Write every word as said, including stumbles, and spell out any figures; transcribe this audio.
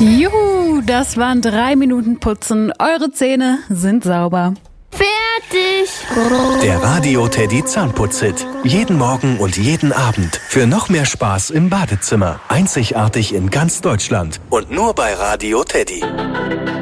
Juhu, das waren drei Minuten Putzen. Eure Zähne sind sauber. Fertig! Der Radio Teddy Zahnputz-Hit. Jeden Morgen und jeden Abend. Für noch mehr Spaß im Badezimmer. Einzigartig in ganz Deutschland. Und nur bei Radio Teddy.